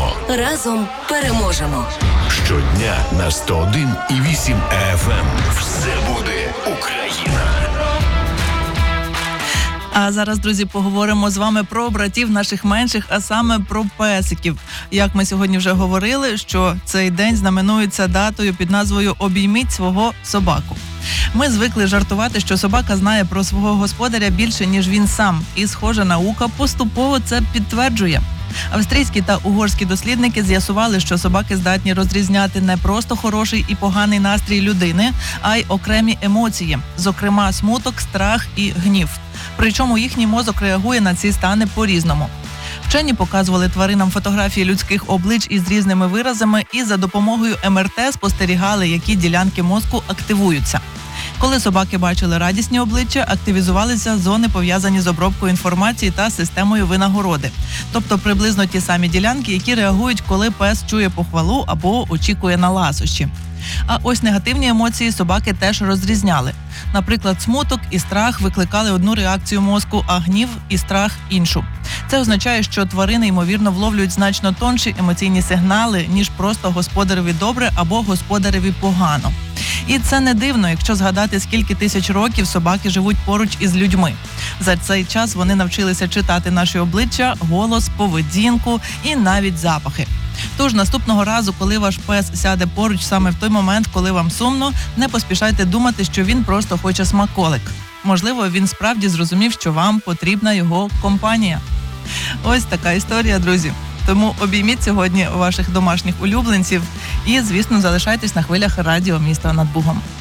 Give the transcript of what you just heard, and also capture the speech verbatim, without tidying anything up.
переможемо. Разом переможемо. Щодня на сто один і вісім еф ем. Все буде Україна. А зараз, друзі, поговоримо з вами про братів наших менших, а саме про песиків. Як ми сьогодні вже говорили, що цей день знаменується датою під назвою «Обійміть свого собаку». Ми звикли жартувати, що собака знає про свого господаря більше, ніж він сам. І схожа наука поступово це підтверджує. Австрійські та угорські дослідники з'ясували, що собаки здатні розрізняти не просто хороший і поганий настрій людини, а й окремі емоції, зокрема смуток, страх і гнів. Причому їхній мозок реагує на ці стани по-різному. Вчені показували тваринам фотографії людських облич із різними виразами і за допомогою ем ер те спостерігали, які ділянки мозку активуються. Коли собаки бачили радісні обличчя, активізувалися зони, пов'язані з обробкою інформації та системою винагороди. Тобто приблизно ті самі ділянки, які реагують, коли пес чує похвалу або очікує на ласощі. А ось негативні емоції собаки теж розрізняли. Наприклад, смуток і страх викликали одну реакцію мозку, а гнів і страх – іншу. Це означає, що тварини, ймовірно, вловлюють значно тонші емоційні сигнали, ніж просто господареві добре або господареві погано. І це не дивно, якщо згадати, скільки тисяч років собаки живуть поруч із людьми. За цей час вони навчилися читати наші обличчя, голос, поведінку і навіть запахи. Тож наступного разу, коли ваш пес сяде поруч саме в той момент, коли вам сумно, не поспішайте думати, що він просто хоче смаколик. Можливо, він справді зрозумів, що вам потрібна його компанія. Ось така історія, друзі. Тому обійміть сьогодні ваших домашніх улюбленців і, звісно, залишайтесь на хвилях радіо «Місто над Бугом».